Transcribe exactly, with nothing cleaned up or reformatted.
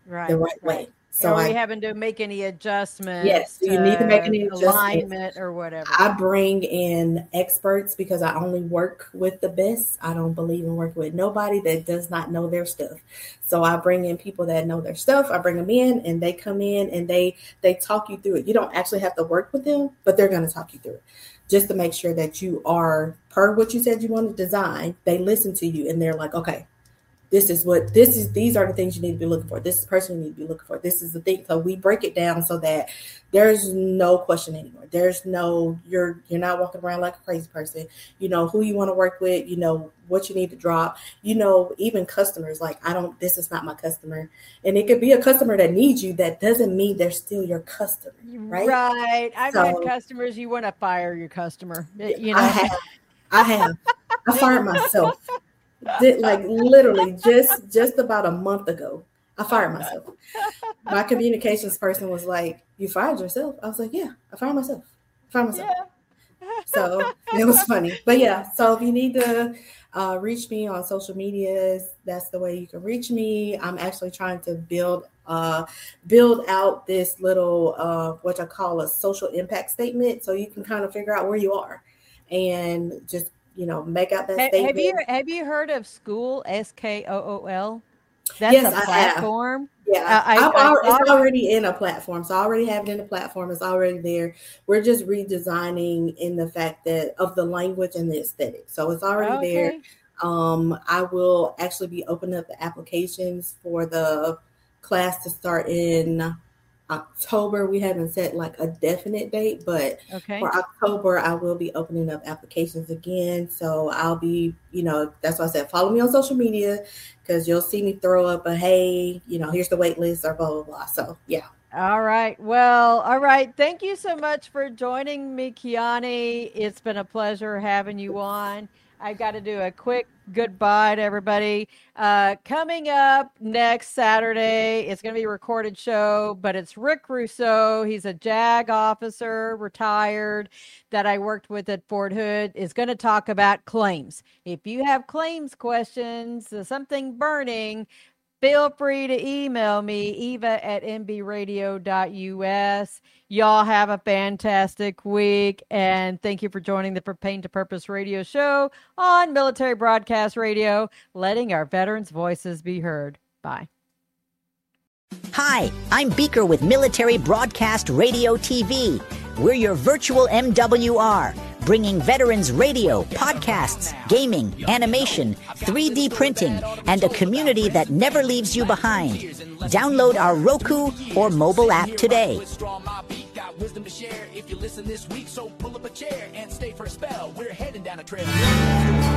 right, the right right. way. So Are we I, having to make any yes, adjustments do you need to make to any adjustments? alignment or whatever? I bring in experts because I only work with the best. I don't believe in working with nobody that does not know their stuff. So I bring in people that know their stuff. I bring them in and they come in and they they talk you through it. You don't actually have to work with them, but they're going to talk you through it just to make sure that you are per what you said you want to design. They listen to you and they're like, okay, this is what this is. These are the things you need to be looking for. This is the person you need to be looking for. This is the thing. So we break it down so that there's no question anymore. There's no you're you're not walking around like a crazy person. You know who you want to work with. You know what you need to drop. You know even customers like I don't. This is not my customer, and it could be a customer that needs you. That doesn't mean they're still your customer, right? Right. I've So had customers. You want to fire your customer. You I know. have, I have, I fired myself. Did like literally just just about a month ago, I fired myself. My communications person was like, "You fired yourself?" I was like, "Yeah, I fired myself. I fired myself." Yeah. So it was funny, but yeah. So if you need to uh, reach me on social medias, that's the way you can reach me. I'm actually trying to build uh, build out this little uh, what I call a social impact statement, so you can kind of figure out where you are and just you know make out that Ha- Have you statement. have you heard of School S K O O L? That's Yes, a I have. platform. Yeah, Uh, I I've I already, it's thought. already in a platform, so I already have it in a platform. It's already there. We're just redesigning in the fact that of the language and the aesthetic. So it's already there. Okay. Um, I will actually be opening up the applications for the class to start in October. We haven't set like a definite date, but Okay. for October, I will be opening up applications again. So I'll be, you know, that's why I said follow me on social media because you'll see me throw up a hey, you know, here's the wait list or blah blah blah. So yeah. All right. Well, all right. Thank you so much for joining me, Kiani. It's been a pleasure having you on. I got to do a quick goodbye to everybody. Uh, coming up next Saturday, it's going to be a recorded show, but it's Rick Rousseau. He's a JAG officer, retired, that I worked with at Fort Hood. Is going to talk about claims. If you have claims questions, uh, something burning, feel free to email me, eva at m b radio dot u s. Y'all have a fantastic week, and thank you for joining the For Pain to Purpose radio show on Military Broadcast Radio, letting our veterans' voices be heard. Bye. Hi, I'm Beaker with Military Broadcast Radio T V. We're your virtual M W R, bringing veterans radio, podcasts, gaming, animation, three D printing, and a community that never leaves you behind. Download our Roku or mobile app today. Wisdom to share if you listen this week, so pull up a chair and stay for a spell. We're heading down a trail.